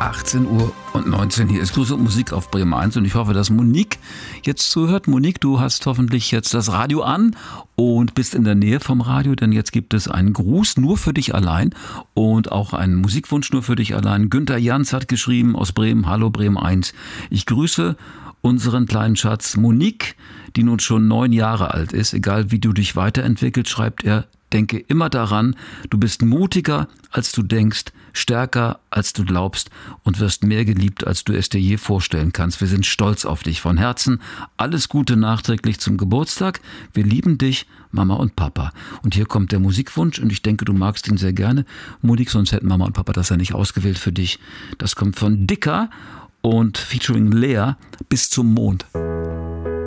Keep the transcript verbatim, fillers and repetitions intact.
achtzehn Uhr und neunzehn. Hier ist Grüße und Musik auf Bremen eins und ich hoffe, dass Monique jetzt zuhört. Monique, du hast hoffentlich jetzt das Radio an und bist in der Nähe vom Radio, denn jetzt gibt es einen Gruß nur für dich allein und auch einen Musikwunsch nur für dich allein. Günther Jans hat geschrieben aus Bremen: Hallo Bremen eins. Ich grüße unseren kleinen Schatz Monique, die nun schon neun Jahre alt ist. Egal wie du dich weiterentwickelst, schreibt er, denke immer daran, du bist mutiger, als du denkst, stärker, als du glaubst und wirst mehr geliebt, als du es dir je vorstellen kannst. Wir sind stolz auf dich. Von Herzen alles Gute nachträglich zum Geburtstag. Wir lieben dich, Mama und Papa. Und hier kommt der Musikwunsch und ich denke, du magst ihn sehr gerne. Monique, sonst hätten Mama und Papa das ja nicht ausgewählt für dich. Das kommt von Dicker und featuring Lea, Bis zum Mond.